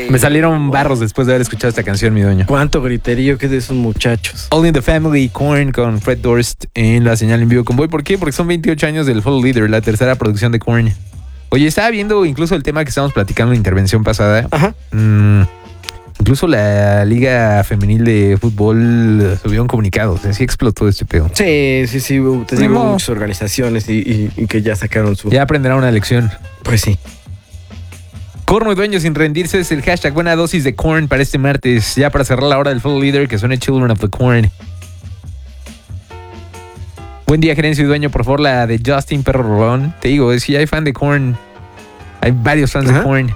Me salieron barros después de haber escuchado esta canción, mi dueño. Cuánto griterío que es de esos muchachos. All in the Family, Korn con Fred Durst en la señal en vivo con Boy. ¿Por qué? Porque son 28 años del Follow Leader, la tercera producción de Korn. Oye, estaba viendo incluso el tema que estábamos platicando en la intervención pasada. Ajá. Incluso la Liga Femenil de Fútbol subió un comunicado. O sea, sí explotó este pedo. Sí. Te digo, muchas organizaciones y que ya sacaron su... Ya aprenderá una lección. Pues sí. Korn, mi dueño, sin rendirse, es el hashtag buena dosis de Korn para este martes. Ya para cerrar la hora del Follow Leader, que suene Children of the Korn. Buen día, gerencia y dueño. Por favor, la de Justin Perro Rolón. Te digo, si hay fan de Korn, hay varios fans de Korn.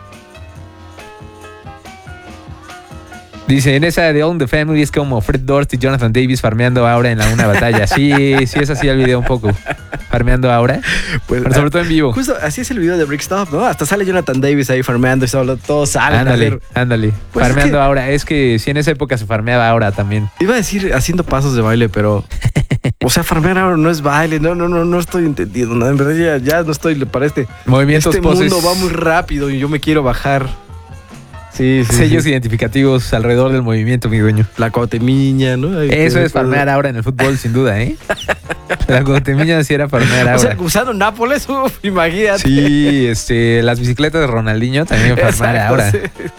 Dice, en esa de All in the Family es como Fred Durst y Jonathan Davis farmeando ahora en una batalla. Sí, es así el video un poco. Farmeando ahora. Pues, pero sobre todo en vivo. Justo así es el video de Brick Stop, ¿no? Hasta sale Jonathan Davis ahí farmeando y todos salen. Ándale. Pues farmeando ahora. Es que si en esa época se farmeaba ahora también. Iba a decir haciendo pasos de baile, pero... O sea, farmear ahora no es baile. No estoy entendiendo nada. En verdad ya no estoy para movimientos, poses. Mundo va muy rápido y yo me quiero bajar. Sí. Sellos identificativos alrededor del movimiento, mi dueño. La cotemiña, ¿no? Eso es farmear ahora en el fútbol, sin duda, ¿eh? La cotemiña sí era farmear ahora. O sea, usando Nápoles, imagínate. Sí, las bicicletas de Ronaldinho también farmear ahora. Sí.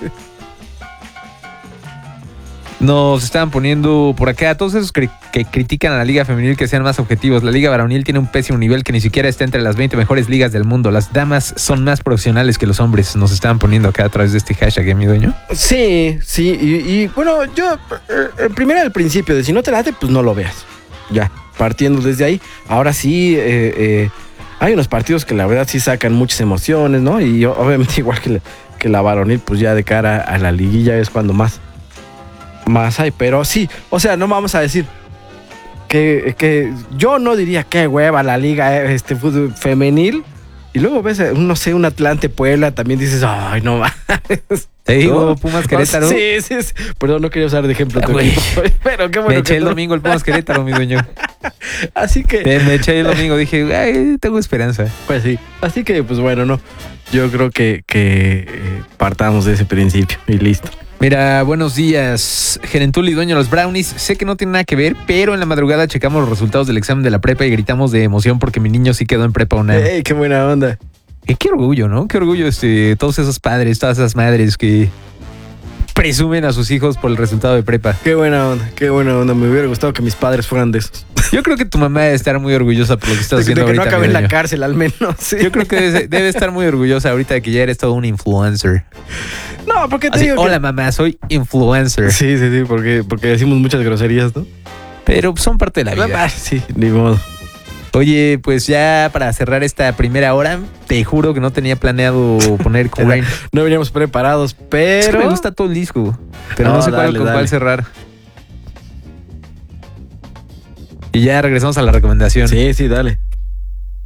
Nos estaban poniendo por acá todos esos que critican a la Liga Femenil que sean más objetivos. La Liga Varonil tiene un pésimo nivel que ni siquiera está entre las 20 mejores ligas del mundo. Las damas son más profesionales que los hombres. Nos estaban poniendo acá a través de este hashtag, mi dueño. Sí. Y bueno, yo primero al principio de si no te late, pues no lo veas. Ya, partiendo desde ahí. Ahora sí, hay unos partidos que la verdad sí sacan muchas emociones, ¿no? Y obviamente igual que la varonil, pues ya de cara a la liguilla es cuando más hay, pero sí, o sea, no vamos a decir que yo no diría qué hueva la liga fútbol femenil y luego ves, no sé, un Atlante Puebla, también dices, ay, no mames. Te digo, Pumas Querétaro. Sí. Perdón, no quería usar de ejemplo tu equipo, pero qué bueno. Me eché el domingo el Pumas Querétaro, mi dueño. Así que... Me eché el domingo, dije, ay, tengo esperanza. Pues sí, así que, pues bueno, no. Yo creo que partamos de ese principio y listo. Mira, buenos días, Gerentuli, dueño de los Brownies. Sé que no tiene nada que ver, pero en la madrugada checamos los resultados del examen de la prepa y gritamos de emoción porque mi niño sí quedó en prepa UNAM. ¡Ey, qué buena onda! Qué orgullo, ¿no? Qué orgullo todos esos padres, todas esas madres que presumen a sus hijos por el resultado de prepa. Qué buena onda. Me hubiera gustado que mis padres fueran de esos. Yo creo que tu mamá debe estar muy orgullosa por lo que estás haciendo ahorita. De que no acabé en la cárcel, al menos. Sí. Yo creo que debe estar muy orgullosa ahorita de que ya eres todo un influencer. No, porque te digo hola, mamá, soy influencer. Sí, porque decimos muchas groserías, ¿no? Pero son parte de la vida. Sí, ni modo. Oye, pues ya para cerrar esta primera hora, te juro que no tenía planeado poner Korn. No veníamos preparados, pero... Es que me gusta todo el disco, pero no sé cuál cerrar. Y ya regresamos a la recomendación. Sí, dale.